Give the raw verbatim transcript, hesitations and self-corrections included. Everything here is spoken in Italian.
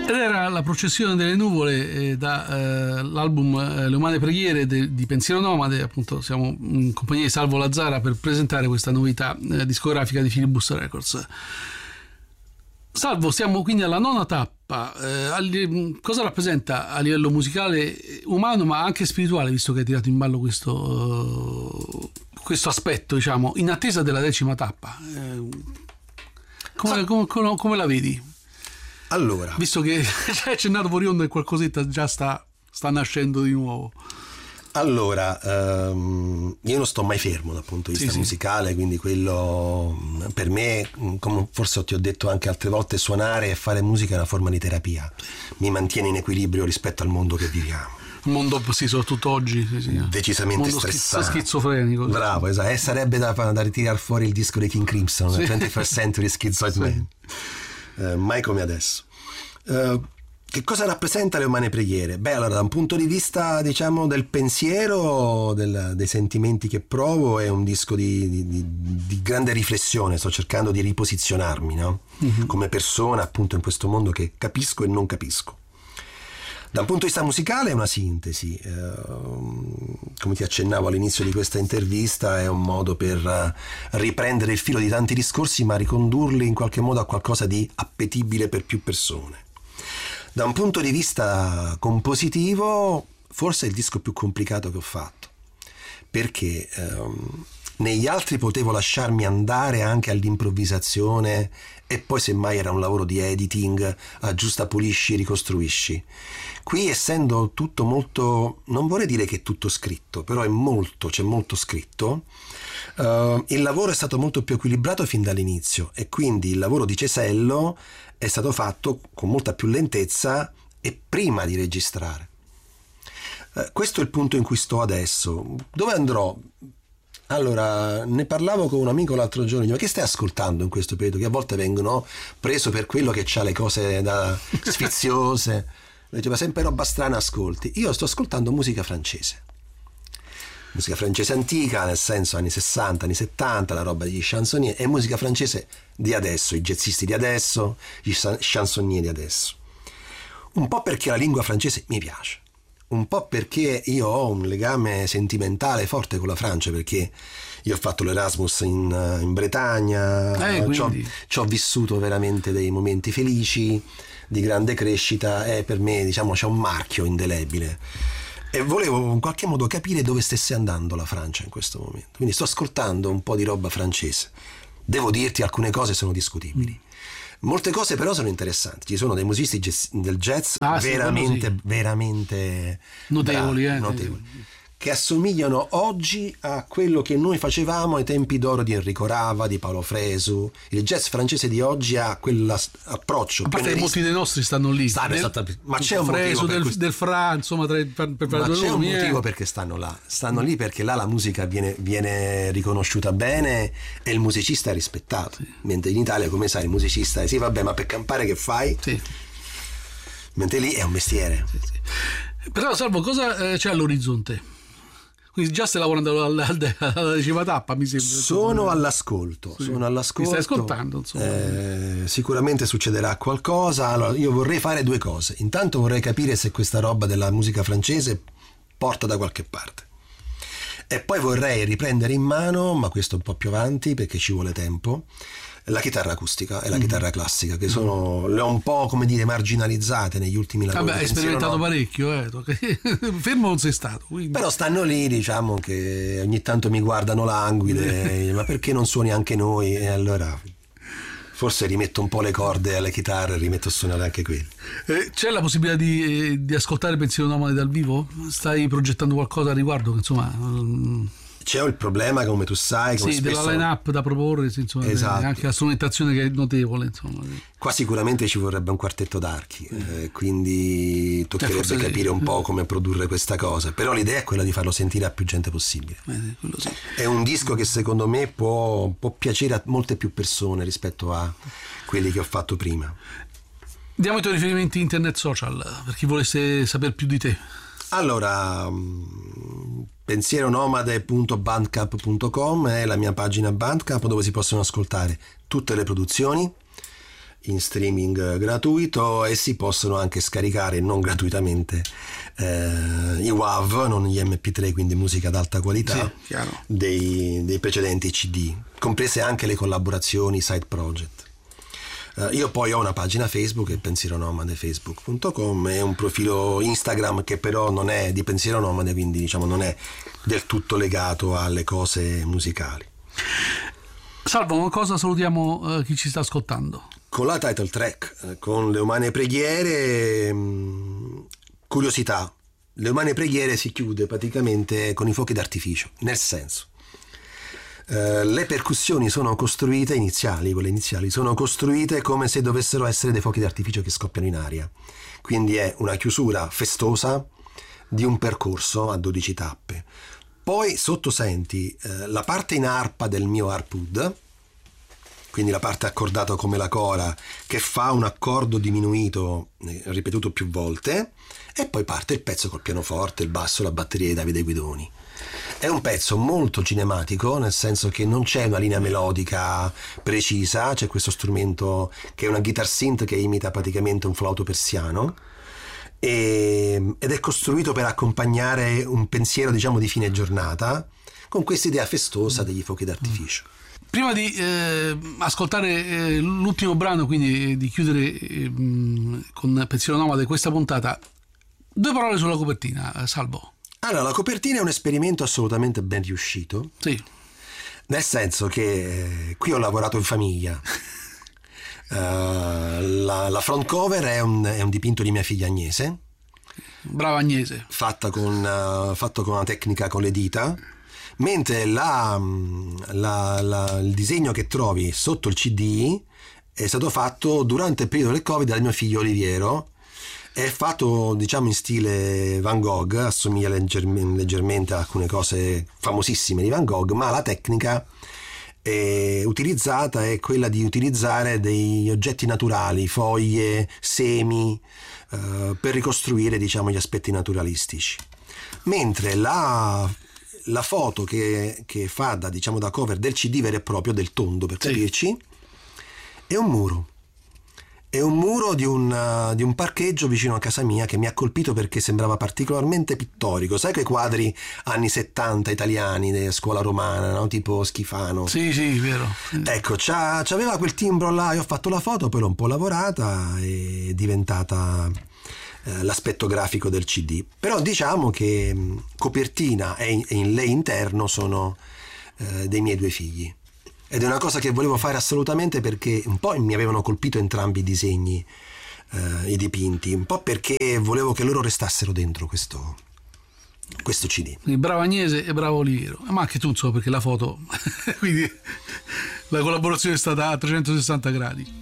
Ed era la processione delle nuvole eh, dall'album eh, Le umane preghiere de, di Pensiero Nomade. Appunto siamo in compagnia di Salvo Lazzara per presentare questa novità eh, discografica di Filibuster Records. Salvo, siamo quindi alla nona tappa. Eh, cosa rappresenta a livello musicale, umano ma anche spirituale, visto che hai tirato in ballo questo, uh, questo aspetto, diciamo, in attesa della decima tappa? Eh, come, come, come, come la vedi? Allora, visto che c'è accennato fuori onda e qualcosetta già sta, sta nascendo di nuovo. Allora, ehm, io non sto mai fermo dal punto di vista sì, musicale, sì. Quindi quello per me, come forse ti ho detto anche altre volte, suonare e fare musica è una forma di terapia, mi mantiene in equilibrio rispetto al mondo che viviamo. Un mondo, sì, soprattutto oggi, sì, sì. Decisamente mondo stressato, schizofrenico. Bravo, esatto. E sarebbe da, da ritirare fuori il disco di King Crimson, sì. twenty-first Century Schizoid sì. Man. Uh, mai come adesso. Uh, che cosa rappresenta Le umane preghiere? Beh, allora, da un punto di vista, diciamo, del pensiero, del, dei sentimenti che provo, è un disco di, di, di, di grande riflessione. Sto cercando di riposizionarmi, no? Mm-hmm. Come persona, appunto, in questo mondo che capisco e non capisco. Da un punto di vista musicale è una sintesi, eh, come ti accennavo all'inizio di questa intervista, è un modo per riprendere il filo di tanti discorsi ma ricondurli in qualche modo a qualcosa di appetibile per più persone. Da un punto di vista compositivo forse è il disco più complicato che ho fatto, perché ehm, negli altri potevo lasciarmi andare anche all'improvvisazione e poi semmai era un lavoro di editing, aggiusta, pulisci, ricostruisci. Qui, essendo tutto molto, non vorrei dire che è tutto scritto, però è molto, c'è molto scritto, uh, il lavoro è stato molto più equilibrato fin dall'inizio e quindi il lavoro di cesello è stato fatto con molta più lentezza e prima di registrare. Uh, questo è il punto in cui sto adesso. Dove andrò? Allora, ne parlavo con un amico l'altro giorno, ma che stai ascoltando in questo periodo? Che a volte vengono preso per quello che c'ha le cose da sfiziose. Diceva sempre roba strana ascolti. Io sto ascoltando musica francese. Musica francese antica, nel senso anni sessanta, anni settanta, la roba degli chansonnier, e musica francese di adesso, i jazzisti di adesso, gli chansonnier di adesso. Un po' perché la lingua francese mi piace. Un po' perché io ho un legame sentimentale forte con la Francia, perché io ho fatto l'Erasmus in, in Bretagna, eh, ci ho vissuto veramente dei momenti felici, di grande crescita, e per me, diciamo, c'è un marchio indelebile. E volevo in qualche modo capire dove stesse andando la Francia in questo momento. Quindi sto ascoltando un po' di roba francese. Devo dirti, alcune cose sono discutibili. Molte cose però sono interessanti. Ci sono dei musicisti jazz, del jazz ah, veramente, sì, veramente notevoli, bravi, eh, notevoli, che assomigliano oggi a quello che noi facevamo ai tempi d'oro di Enrico Rava, di Paolo Fresu. Il jazz francese di oggi ha quell'approccio. A parte che molti dei nostri stanno lì. Stanno, nel, ma c'è un Fresu, motivo del, questo... del Fra, insomma, tra, per, per ma c'è nomi, un motivo eh. perché stanno là. Stanno lì perché là la musica viene, viene riconosciuta bene e il musicista è rispettato. Sì. Mentre in Italia, come sai, il musicista è sì, vabbè, ma per campare che fai? Sì. Mentre lì è un mestiere. Sì, sì. Però, Salvo, cosa eh, c'è all'orizzonte? Quindi già stai lavorando alla, alla decima tappa, mi sembra. Sono all'ascolto, sì. sono all'ascolto. Mi stai ascoltando, insomma. Eh, sicuramente succederà qualcosa. Allora, io vorrei fare due cose. Intanto vorrei capire se questa roba della musica francese porta da qualche parte. E poi vorrei riprendere in mano, ma questo un po' più avanti perché ci vuole tempo, la chitarra acustica e la mm. chitarra classica, che sono le ho un po', come dire, marginalizzate negli ultimi lavori. Vabbè, hai sperimentato no. parecchio, eh. Fermo non sei stato. Quindi. Però stanno lì, diciamo che ogni tanto mi guardano languide, ma perché non suoni anche noi? E allora forse rimetto un po' le corde alle chitarre e rimetto a suonare anche quelle. Eh, c'è la possibilità di, di ascoltare Pensiero Nomade dal vivo? Stai progettando qualcosa a riguardo? Insomma... Um... C'è il problema, come tu sai, come sì, spesso... della line-up da proporre, insomma, esatto. Anche la strumentazione che è notevole, insomma. Qua sicuramente ci vorrebbe un quartetto d'archi, eh, quindi toccherebbe eh, capire sì. un po' come produrre questa cosa, però l'idea è quella di farlo sentire a più gente possibile. Eh, quello sì. È un disco che secondo me può, può piacere a molte più persone rispetto a quelli che ho fatto prima. Diamo i tuoi riferimenti internet social, per chi volesse sapere più di te. Allora, pensieronomade punto bandcamp punto com è la mia pagina Bandcamp dove si possono ascoltare tutte le produzioni in streaming gratuito, e si possono anche scaricare non gratuitamente eh, i W A V, non gli M P tre, quindi musica ad alta qualità, sì, dei, dei precedenti C D, comprese anche le collaborazioni, side project. Uh, io poi ho una pagina Facebook, che è pensiero nomade facebook punto com, e un profilo Instagram che però non è di Pensiero Nomade, quindi diciamo non è del tutto legato alle cose musicali. Salvo, una cosa, salutiamo uh, chi ci sta ascoltando. Con la title track, con Le Umane Preghiere, mh, curiosità, Le Umane Preghiere si chiude praticamente con i fuochi d'artificio, nel senso Uh, le percussioni sono costruite iniziali, quelle iniziali sono costruite come se dovessero essere dei fuochi d'artificio che scoppiano in aria, quindi è una chiusura festosa di un percorso a dodici tappe. Poi sotto senti uh, la parte in arpa del mio harpud, quindi la parte accordata come la cora, che fa un accordo diminuito eh, ripetuto più volte, e poi parte il pezzo col pianoforte, il basso, la batteria di Davide Guidoni. È un pezzo molto cinematico, nel senso che non c'è una linea melodica precisa, c'è questo strumento che è una guitar synth che imita praticamente un flauto persiano, e, ed è costruito per accompagnare un pensiero, diciamo, di fine giornata, con questa idea festosa degli fuochi d'artificio. Prima di eh, ascoltare eh, l'ultimo brano, quindi eh, di chiudere eh, con Pensiero Nomade questa puntata, due parole sulla copertina, Salvo. Allora, la copertina è un esperimento assolutamente ben riuscito. Sì. Nel senso che eh, qui ho lavorato in famiglia. uh, la, la front cover è un, è un dipinto di mia figlia Agnese. Brava Agnese. Fatta con, uh, fatto con una tecnica con le dita. Mentre la, la, la, il disegno che trovi sotto il C D è stato fatto durante il periodo del Covid dal mio figlio Oliviero. È fatto, diciamo, in stile Van Gogh, assomiglia leggermente, leggermente a alcune cose famosissime di Van Gogh, ma la tecnica è utilizzata è quella di utilizzare degli oggetti naturali, foglie, semi, eh, per ricostruire, diciamo, gli aspetti naturalistici. Mentre la, la foto che, che fa da, diciamo, da cover del C D vero e proprio, del tondo per capirci, sì, è un muro. È un muro di un, uh, di un parcheggio vicino a casa mia, che mi ha colpito perché sembrava particolarmente pittorico. Sai quei quadri anni settanta italiani della scuola romana, no? Tipo Schifano? Sì, sì, vero. Ecco, c'ha, c'aveva quel timbro là. Io ho fatto la foto, poi l'ho un po' lavorata, e è diventata eh, l'aspetto grafico del C D. Però diciamo che mh, copertina e in, e in lei interno sono eh, dei miei due figli. Ed è una cosa che volevo fare assolutamente, perché un po' mi avevano colpito entrambi i disegni, eh, i dipinti, un po' perché volevo che loro restassero dentro questo, questo C D. Quindi bravo Agnese e bravo Oliviero, ma anche tu, insomma, perché la foto, quindi la collaborazione è stata a trecentosessanta gradi.